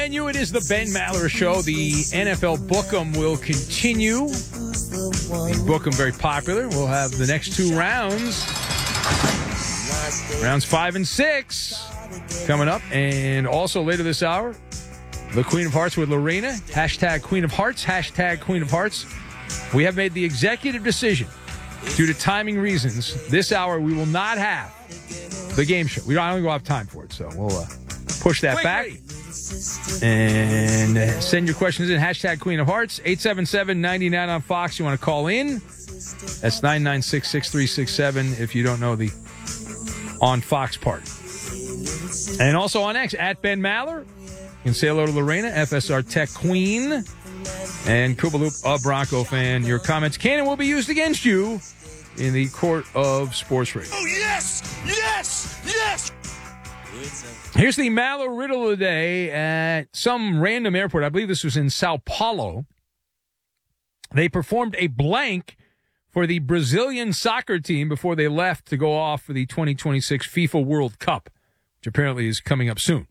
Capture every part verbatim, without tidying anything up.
menu. It is the Ben Maller Show. The N F L Book'em will continue. The Book'em very popular. We'll have the next two rounds. Rounds five and six coming up. And also later this hour, the Queen of Hearts with Lorena. Hashtag Queen of Hearts. Hashtag Queen of Hearts. We have made the executive decision, due to timing reasons, this hour we will not have the game show. We don't, I don't have time for it, so we'll uh, push that wait, back. Wait. And uh, send your questions in. Hashtag Queen of Hearts. eight seven seven, nine nine on Fox. You want to call in? That's nine nine six, six three six seven if you don't know the on Fox part. And also on X, at Ben Maller. You can say hello to Lorena, F S R Tech Queen, and Koopaloop, a Bronco fan. Your comments can and will be used against you in the court of sports radio. Oh, yes! Yes! Yes! Here's the Maller riddle of the day. At some random airport, I believe this was in Sao Paulo, they performed a blank for the Brazilian soccer team before they left to go off for the twenty twenty-six FIFA World Cup, which apparently is coming up soon.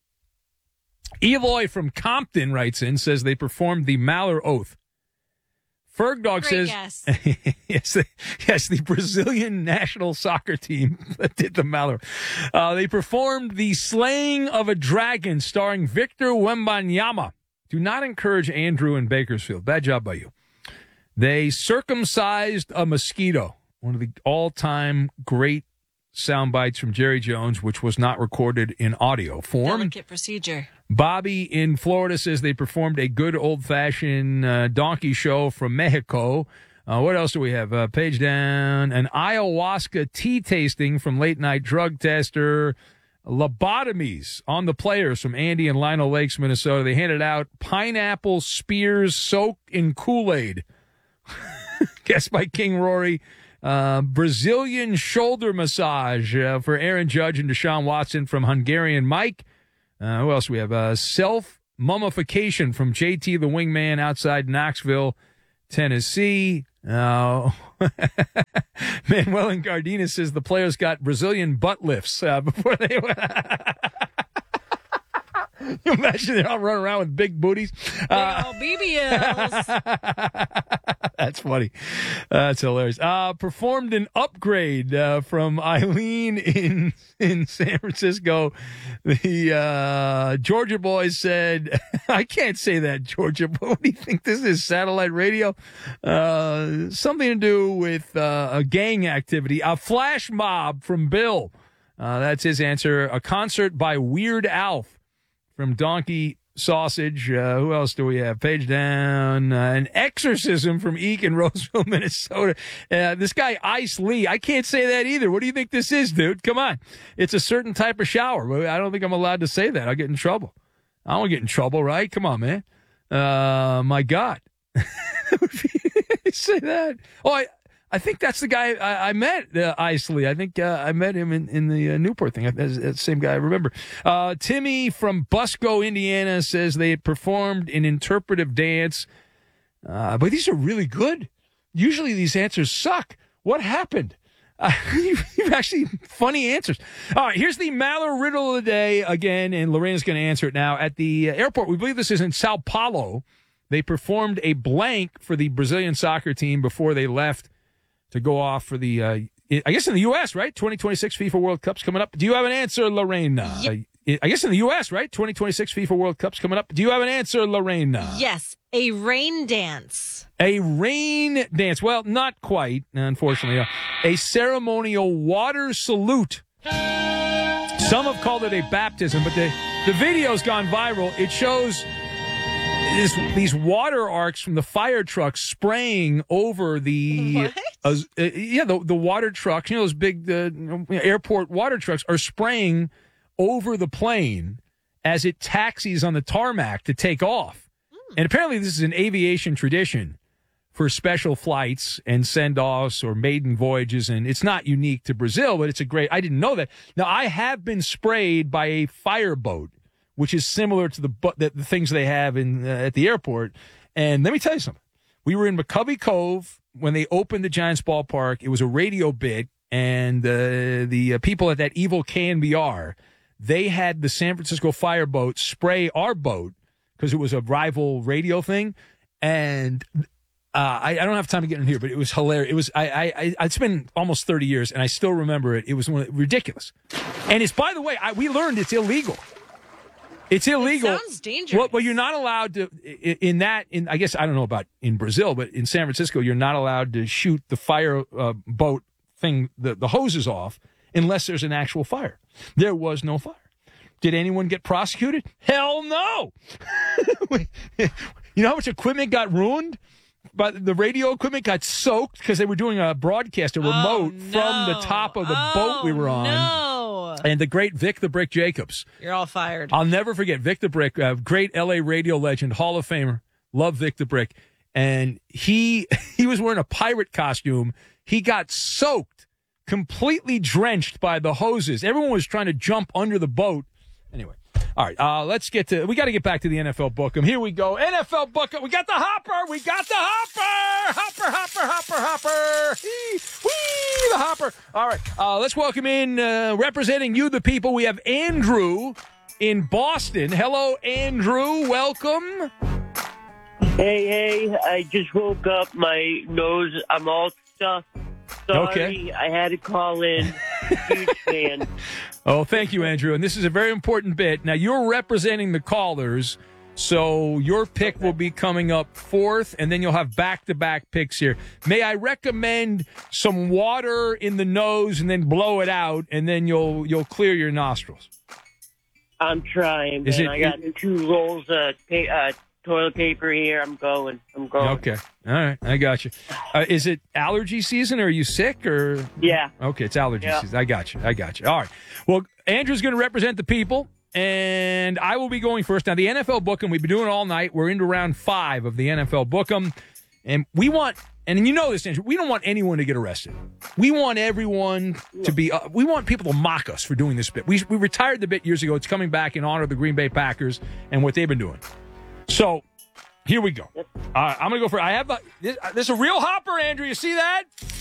Eloy from Compton writes in, says they performed the Maller Oath. Fergdog says, guess. yes, the, yes, the Brazilian national soccer team that did the Maller. Uh, they performed the Slaying of a Dragon starring Victor Wembanyama. Do not encourage Andrew in Bakersfield. Bad job by you. They circumcised a mosquito. One of the all-time great sound bites from Jerry Jones, which was not recorded in audio form. Delicate procedure. Bobby in Florida says they performed a good old-fashioned uh, donkey show from Mexico. Uh, what else do we have? Uh, page down. An ayahuasca tea tasting from late-night drug tester. Lobotomies on the players from Andy and Lionel Lakes, Minnesota. They handed out pineapple spears soaked in Kool-Aid. Guessed by King Rory. Uh, Brazilian shoulder massage uh, for Aaron Judge and Deshaun Watson from Hungarian Mike. Uh, who else we have? Uh, self-mummification from J T the Wingman outside Knoxville, Tennessee. Uh, Manuel and Gardena says the players got Brazilian butt lifts uh, before they went. You imagine they're all running around with big booties. Uh, oh, B B Ls. That's funny. Uh, that's hilarious. Uh, performed an upgrade uh, from Eileen in in San Francisco. The uh, Georgia boys said, I can't say that, Georgia, but what do you think this is, satellite radio? Uh, something to do with uh, a gang activity. A flash mob from Bill. Uh, that's his answer. A concert by Weird Al from Donkey Sausage. Uh, who else do we have? Page down. Uh, an exorcism from Eek in Roseville, Minnesota. Uh, this guy, Ice Lee. I can't say that either. What do you think this is, dude? Come on. It's a certain type of shower. I don't think I'm allowed to say that. I'll get in trouble. I don't get in trouble, right? Come on, man. Uh, my God. Say that. Oh, I... I think that's the guy I, I met, uh, Ice Lee. I think uh, I met him in, in the uh, Newport thing. That's, that's the same guy I remember. Uh, Timmy from Busco, Indiana, says they performed an interpretive dance. Uh, but these are really good. Usually these answers suck. What happened? Uh, you've actually funny answers. All right, here's the Maller riddle of the day again, and Lorena's going to answer it now. At the airport, we believe this is in Sao Paulo, they performed a blank for the Brazilian soccer team before they left to go off for the, uh, I guess in the U S, right? twenty twenty-six FIFA World Cup's coming up. Do you have an answer, Lorena? Yep. Uh, I guess in the U S, right? twenty twenty-six FIFA World Cup's coming up. Do you have an answer, Lorena? Yes, a rain dance. A rain dance. Well, not quite, unfortunately. Uh, a ceremonial water salute. Some have called it a baptism, but the, the video's gone viral. It shows This, these water arcs from the fire trucks spraying over the uh, uh, yeah the the water trucks. You know those big uh, airport water trucks are spraying over the plane as it taxis on the tarmac to take off. Mm. And apparently this is an aviation tradition for special flights and send-offs or maiden voyages, and it's not unique to Brazil, but it's a great. I didn't know that. Now I have been sprayed by a fireboat, which is similar to the the, the things they have in uh, at the airport. And let me tell you something. We were in McCovey Cove when they opened the Giants ballpark. It was a radio bit, and uh, the uh, people at that evil K N B R, they had the San Francisco fireboat spray our boat because it was a rival radio thing. And uh, I, I don't have time to get in here, but it was hilarious. It was I, I, I it's been almost thirty years, and I still remember it. It was one of, ridiculous. And it's, by the way, I, we learned it's illegal. It's illegal. It sounds dangerous. Well, well, you're not allowed to in that. In I guess I don't know about in Brazil, but in San Francisco, you're not allowed to shoot the fire uh, boat thing, the, the hoses off, unless there's an actual fire. There was no fire. Did anyone get prosecuted? Hell no. You know how much equipment got ruined? But the radio equipment got soaked because they were doing a broadcast, a remote Oh, no. from the top of the oh, boat we were on. No. And the great Vic the Brick Jacobs. You're all fired. I'll never forget Vic the Brick, uh, great L A radio legend, Hall of Famer. Love Vic the Brick. And he he was wearing a pirate costume. He got soaked, completely drenched by the hoses. Everyone was trying to jump under the boat. Anyway, all right, uh, let's get to, we got to get back to the N F L Book'em. Here we go. N F L Book'em. We got the hopper. We got the hopper. Hopper, hopper, hopper, hopper. Whee, whee, the hopper. All right, uh, let's welcome in, uh, representing you, the people. We have Andrew in Boston. Hello, Andrew. Welcome. Hey, hey, I just woke up. My nose, I'm all stuffed. Sorry, Okay. I had to call in. Huge fan. Oh, thank you, Andrew. And this is a very important bit. Now, you're representing the callers, so your pick will be coming up fourth, and then you'll have back-to-back picks here. May I recommend some water in the nose and then blow it out, and then you'll you'll clear your nostrils? I'm trying, Is man. it- I got two rolls of pa- uh, toilet paper here. I'm going. I'm going. Okay. All right. I got you. Uh, is it allergy season, or are you sick, or? Yeah. Okay, it's allergy Yeah. season. I got you. I got you. All right. Well, Andrew's going to represent the people, and I will be going first. Now, the N F L Book'em, we've been doing it all night. We're into round five of the N F L Book'em, and we want, and you know this, Andrew, we don't want anyone to get arrested. We want everyone to be, uh, we want people to mock us for doing this bit. We, we retired the bit years ago. It's coming back in honor of the Green Bay Packers and what they've been doing. So, here we go. Uh, I'm going to go for I have a, this, uh, this is a real hopper, Andrew. You see that?